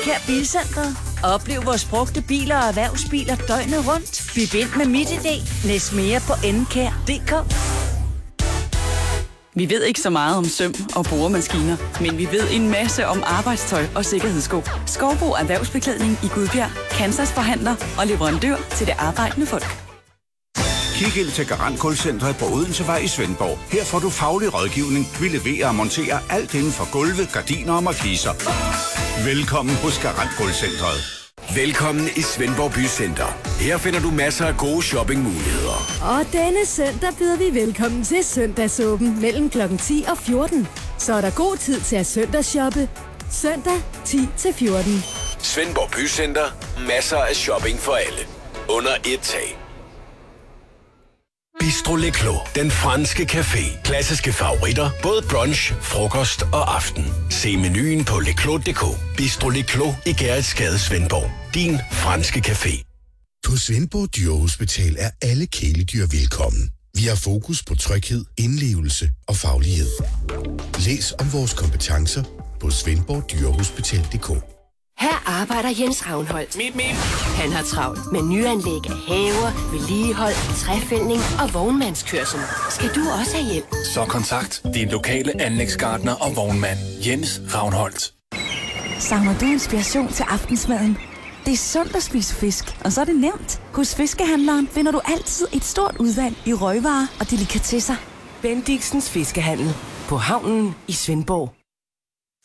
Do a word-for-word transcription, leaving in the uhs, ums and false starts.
Enkær Bilcenter. Oplev vores brugte biler og erhvervsbiler døgnet rundt. Byt ind med MitID. Læs mere på enkær punktum d k. Vi ved ikke så meget om søm og boremaskiner, men vi ved en masse om arbejdstøj og sikkerhedssko. Skovbo Erhvervsbeklædning i Gudbjerg, Kansas forhandler og leverandør til det arbejdende folk. Kig ind til Garant Gulvcentret på Odensevej i Svendborg. Her får du faglig rådgivning, vi leverer og monterer alt inden for gulve, gardiner og markiser. Velkommen hos Garant Gulvcentret. Velkommen i Svendborg Bycenter. Her finder du masser af gode shoppingmuligheder. Og denne søndag byder vi velkommen til søndagsåben mellem klokken ti og fjorten. Så er der god tid til at søndagsshoppe. Søndag ti til fjorten. Svendborg Bycenter. Masser af shopping for alle. Under et tag. Bistro Le Clos, den franske café. Klassiske favoritter, både brunch, frokost og aften. Se menuen på leclos punktum d k. Bistro Le Clos i Gerritsgade, Svendborg. Din franske café. På Svendborg Dyrehospital er alle kæledyr velkommen. Vi har fokus på tryghed, indlevelse og faglighed. Læs om vores kompetencer på svendborg dyrehospital punktum d k. Her arbejder Jens Ravnholdt. Mip, mip. Han har travlt med nyanlæg af haver, vedligehold, træfældning og vognmandskørsel. Skal du også have hjælp? Så kontakt din lokale anlægsgartner og vognmand. Jens Ravnholdt. Savner du inspiration til aftensmaden? Det er sundt at spise fisk, og så er det nemt. Hos Fiskehandleren finder du altid et stort udvalg i røgvarer og delikatesser. Bendixens Fiskehandel på havnen i Svendborg.